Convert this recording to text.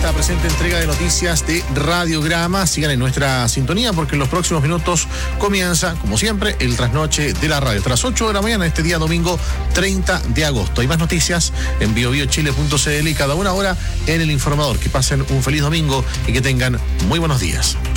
esta presente entrega de noticias de Radiograma. Sigan en nuestra sintonía porque en los próximos minutos comienza, como siempre, el trasnoche de la radio. Hasta las 8 de la mañana, este día domingo 30 de agosto. Hay más noticias en biobiochile.cl y cada una hora en El Informador. Que pasen un feliz domingo y que tengan muy buenos días.